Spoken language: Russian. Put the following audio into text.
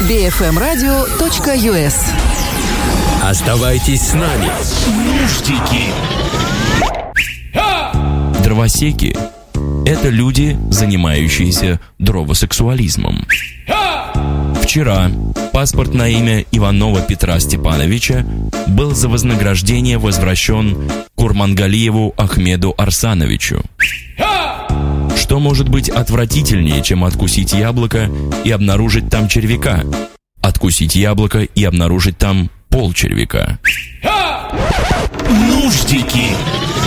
bfmradio.us. Оставайтесь с нами. Нуждики. Дровосеки – это люди, занимающиеся дровосексуализмом. Вчера паспорт на имя Иванова Петра Степановича был за вознаграждение возвращен Курмангалиеву Ахмеду Арсановичу. Что может быть отвратительнее, чем откусить яблоко и обнаружить там червяка? Откусить яблоко и обнаружить там полчервяка. Нуждики.